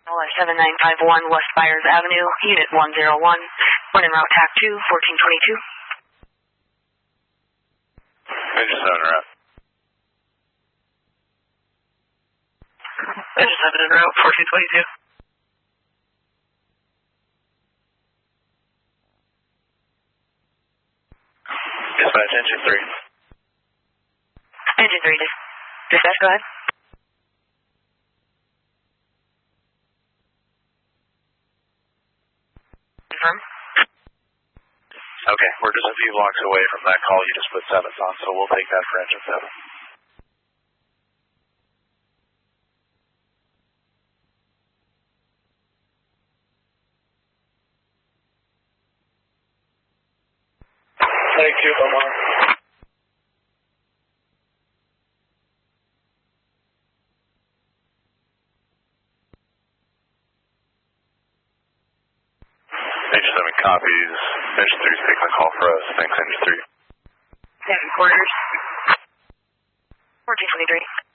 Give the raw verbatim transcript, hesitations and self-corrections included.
seven nine five one West Byers Avenue, Unit one oh one, one en route T A C two, fourteen twenty-two. Engine seven en route. Engine seven en route, fourteen twenty-two. Dispatch, engine three. Engine three, dis dispatch, go ahead. Confirm. Okay, we're just a few blocks away from that call you just put sevens on, so we'll take that for engine seven. Thank you, Omar. Engine seven copies. Engine three is taking the call for us. Thanks, engine three. Seven quarters. fourteen twenty-three.